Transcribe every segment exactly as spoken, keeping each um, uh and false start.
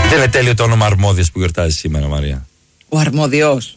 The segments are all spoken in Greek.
Δεν είναι τέλειο το όνομα Αρμόδιος που γιορτάζει σήμερα, Μαρία? Ο Αρμόδιος.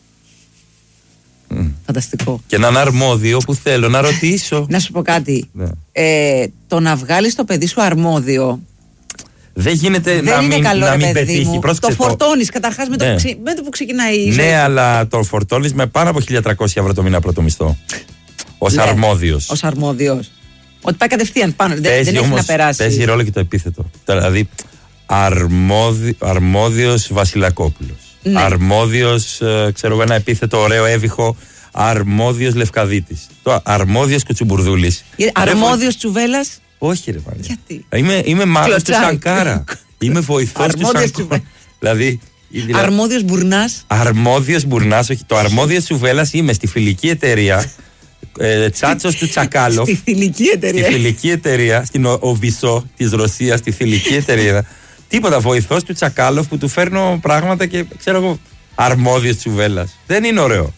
Mm. Φανταστικό. Και έναν αρμόδιο που θέλω να ρωτήσω. Να σου πω κάτι. Ναι. Ε, το να βγάλεις το παιδί σου αρμόδιο. Δεν γίνεται δεν να είναι μην, καλό, να μην παιδί πετύχει. Μου. Το φορτώνεις καταρχάς με, ναι. με το που ξεκινάει η Ναι, ζωή. αλλά το φορτώνεις με πάνω από χίλια τριακόσια ευρώ το μήνα πρώτο μισθό. Ως ναι. αρμόδιος. Ως αρμόδιος. Ότι πάει κατευθείαν πάνω. Παίζει, δεν, δεν έχει όμως, να περάσει. Παίζει ρόλο και το επίθετο. Δηλαδή, αρμόδι, αρμόδιος Βασιλακόπουλος. Ναι. Αρμόδιος, ε, ξέρω εγώ, ένα επίθετο ωραίο έβυχο. Αρμόδιος Λευκαδίτης. Το αρμόδιος Κουτσουμπουρδούλης. Αρμόδιος Τσουβέλλας. Όχι, ρε Μαρία. Γιατί? Είμαι, είμαι μάγος του Σανκάρα. Είμαι βοηθός του Σανκάρα. Δηλαδή. Δηλαδή, αρμόδιος Μπουρνάς. Αρμόδιος Μπουρνάς, όχι. Το αρμόδιος Τσουβέλλας είμαι στη φιλική εταιρεία. Ε, Τσάτσος του Τσακάλοφ. Στη φιλική εταιρεία. Στη φιλική εταιρεία, στην Οβισό της Ρωσίας, στη φιλική εταιρεία. Τίποτα, βοηθός του Τσακάλοφ που του φέρνω πράγματα και ξέρω εγώ. Αρμόδιος Τσουβέλλας. Δεν είναι ωραίο.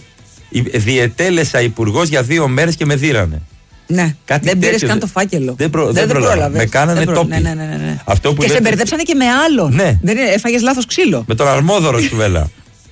Διετέλεσα υπουργός για δύο μέρες και με δίρανε. Ναι, κάτι δεν πήρες τέτοιο, καν το φάκελο. Δεν, προ, δεν, δεν, δεν πρόλαβες. Με κάνανε προ... τόπι. Ναι, ναι, ναι, ναι. Αυτό που και λέτε... σε μπερδέψανε και με άλλον. Ναι. Δεν είναι, έφαγες λάθος ξύλο. Με τον αρμόδωρο Τσουβέλλα.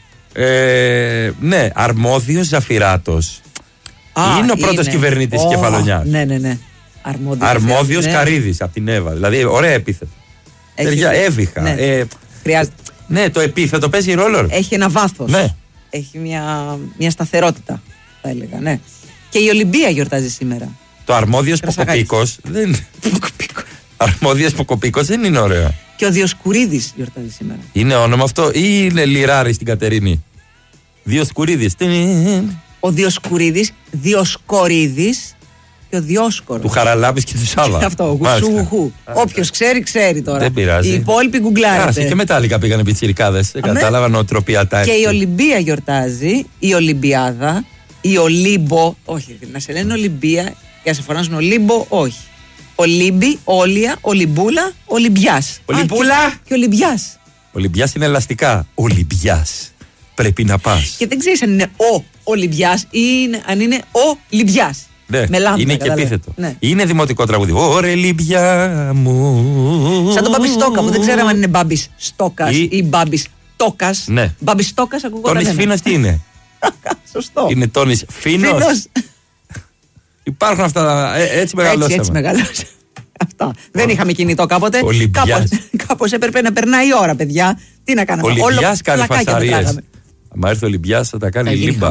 ε, ναι, αρμόδιος Ζαφυράτος. Α, είναι ο πρώτος κυβερνήτης oh, Κεφαλονιάς. Ναι, ναι, ναι. Αρμόδιος, αρμόδιος ναι. Καρύδης από την Εύα. Δηλαδή, ωραία επίθετο. Έχει... Έβυχα. Ναι. Ε, Χρειάζεται. Ναι, το επίθετο παίζει ρόλο. Έχει ένα βάθος. Ναι. Έχει μια, μια σταθερότητα, θα έλεγα. Ναι. Και η Ολυμπία γιορτάζει σήμερα. Το αρμόδιος Ποκοπίκος δεν... Αρμόδιος Ποκοπίκος δεν είναι ωραίο. Και ο Διοσκουρίδης γιορτάζει σήμερα. Είναι όνομα αυτό ή είναι Λιράρη στην Κατερίνη? Διοσκουρίδης. Ο Διοσκουρίδης, Διοσκορίδης και ο Διόσκορος. Του Χαραλάμπης και του Σάβα. Αυτό, γουσούχου. Όποιος ξέρει, ξέρει τώρα. Δεν πειράζει. Οι υπόλοιποι γκουγκλάρετε. Και μετάλλικα πήγανε πιτσιρικάδες. Κατάλαβαν οτροπιατά. Και η Ολυμπία γιορτάζει, η Ολυμπιάδα, η Ολύμπο. Όχι, να σε λένε Ολυμπία και να σε φωνάζουν Ολύμπο, όχι. Ολύμπη, Όλια, Ολυμπούλα, Ολυμπιάς. Ολυμπούλα! Και Ολυμπιάς. Ολυμπιάς είναι ελαστικά. Ολυμπιάς. Πρέπει να πας. Και δεν ξέρεις αν είναι ο Ολυμπιάς ή είναι, αν είναι ο Λιμπιάς. Ναι, με λάμπα, είναι και επίθετο. Ναι. Είναι δημοτικό τραγούδι. Ωρε Λιμπιά μου. Σαν τον Μπάμπη Στόκα μου. Δεν ξέραμε αν είναι Μπάμπης Στόκας ή, ή Μπάμπης Τόκας. Ναι. Μπάμπης Στόκας ακούγονταν. Τόνις Φίνος τι είναι? Σωστό. Είναι Τόνις Φίνος. Υπάρχουν αυτά. Ε, έτσι μεγαλώσαμε. Έτσι, έτσι μεγαλώσαμε. Αυτά. Oh. Δεν είχαμε κινητό κάποτε. Κάπως, κάπως έπρεπε να περνάει η ώρα, παιδιά. Τι να κάναμε. Ο Λιμπιάς κάνει φασαρίες. Αν έρθει ο Λιμπιάς θα τα κάνει λίμπα.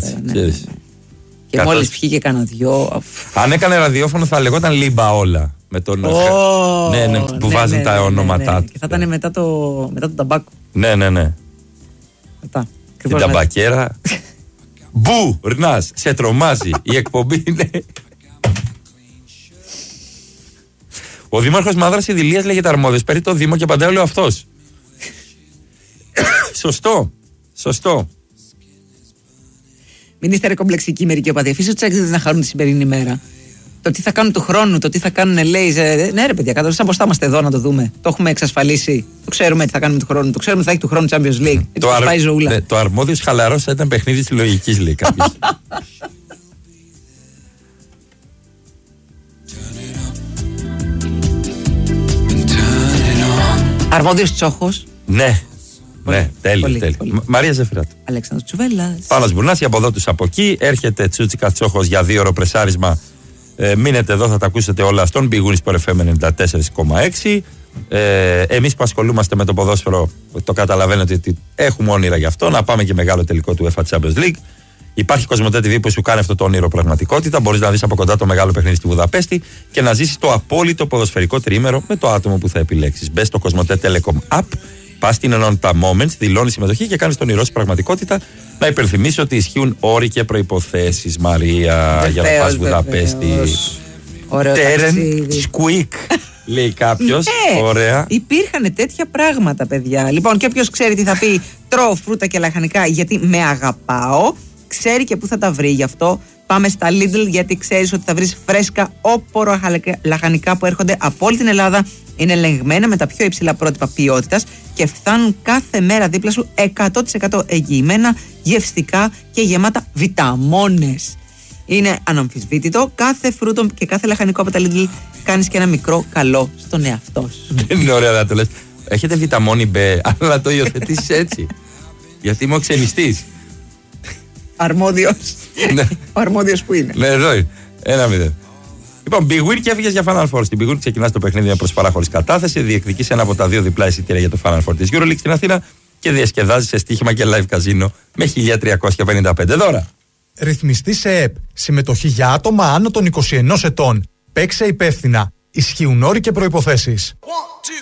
Και μόλις πιει και κάνα δυο. Αν έκανε ραδιόφωνο θα λεγόταν λίμπα όλα. Με τον. Oh, ναι, ναι, που ναι, βάζουν ναι, τα ναι, ονόματά ναι, του. Και θα ήταν μετά το, μετά το ταμπάκο. Ναι, ναι, ναι. Μετά. Την ταμπακέρα. Μπου, Ρνάς, σε τρομάζει. Η εκπομπή είναι. Ο δήμαρχος Μάδρας Ιδηλίας λέγεται αρμόδιος. Παίρνει το Δήμο και παντά λέω αυτός. Σωστό. Σωστό. Μην είστε ρε κομπλεξικοί μερικοί οπαδοί. Αφήστε τους έξιδες να χαρούν τη σημερινή ημέρα. Το τι θα κάνουν του χρόνου, το τι θα κάνουν λέει. Ναι, ρε παιδιά, κάτω σαν πως θα είμαστε εδώ να το δούμε. Το έχουμε εξασφαλίσει. Το ξέρουμε τι θα κάνουμε του χρόνου. Το ξέρουμε τι θα έχει του χρόνου Champions League. Έτσι το, αρ... πάει ζωούλα. Ναι, το αρμόδιος χαλαρός θα ήταν παιχνίδι της λογικής, λέει κάποιος. Αρμόδιος Τσόχος. Ναι. Πολύ, ναι, τέλειο, πολύ, τέλειο. πολύ. Μαρία Ζεφυράτου. Αλέξανδρος Τσουβέλλας. Πάνος Μπουρνάς, από εδώ τους από εκεί. Έρχεται Τσούτσικα Τσόχος για δύο ώρο πρεσάρισμα. Ε, μείνετε εδώ, θα τα ακούσετε όλα στον Big Win Sport εφ εμ ενενήντα τέσσερα κόμμα έξι. Ε, εμείς που ασχολούμαστε με το ποδόσφαιρο, το καταλαβαίνετε ότι έχουμε όνειρα γι' αυτό. Να πάμε και μεγάλο τελικό του UEFA Champions League. Υπάρχει Κοσμοτέ τι βι που σου κάνει αυτό το όνειρο πραγματικότητα. Μπορείς να δεις από κοντά το μεγάλο παιχνίδι στη Βουδαπέστη και να ζήσεις το απόλυτο ποδοσφαιρικό τριήμερο με το άτομο που θα επιλέξεις. Μπες στο Κοσμοτέ Telecom App. Πας στην ενότητα Moments, δηλώνεις συμμετοχή και κάνεις τον όνειρό σου πραγματικότητα. Να υπενθυμίσω ότι ισχύουν όροι και προϋποθέσεις, Μαρία, βεβαίως, για να πας Βουδαπέστη. Τέρεν σκουίκ, λέει κάποιος. Ναι, ωραία. Υπήρχαν τέτοια πράγματα, παιδιά. Λοιπόν, και όποιος ξέρει τι θα πει, τρώω φρούτα και λαχανικά γιατί με αγαπάω, ξέρει και πού θα τα βρει. Γι' αυτό πάμε στα Lidl, γιατί ξέρεις ότι θα βρεις φρέσκα όπορο λαχανικά που έρχονται από όλη την Ελλάδα. Είναι ελεγμένα με τα πιο υψηλά πρότυπα ποιότητας και φτάνουν κάθε μέρα δίπλα σου εκατό τοις εκατό εγγυημένα, γευστικά και γεμάτα βιταμόνες. Είναι αναμφισβήτητο. Κάθε φρούτο και κάθε λαχανικό από τα Lidl κάνεις και ένα μικρό καλό στον εαυτό σου. Δεν είναι ωραία να το λες. έχετε βιταμόνη Μπ, αλλά το υιοθετήσεις έτσι. Γιατί είμαι ο ξενιστής. Αρμόδιος. Ναι. Ο αρμόδιος που είναι. Ναι, εδώ είναι. Ένα μηδέν. Λοιπόν, Big Win και έφυγες για Final Four. Στην Big Win ξεκινάς το παιχνίδι με προσφορά χωρίς κατάθεση. Διεκδικείς ένα από τα δύο διπλά εισιτήρια για το Final Four της EuroLeague στην Αθήνα και διασκεδάζεις σε στοίχημα και live καζίνο με χίλια τριακόσια πενήντα πέντε δώρα. Ρυθμιστή σε ΕΠ. Συμμετοχή για άτομα άνω των είκοσι ενός ετών. Παίξε υπεύθυνα. Ισχύουν όροι και προϋποθέσεις.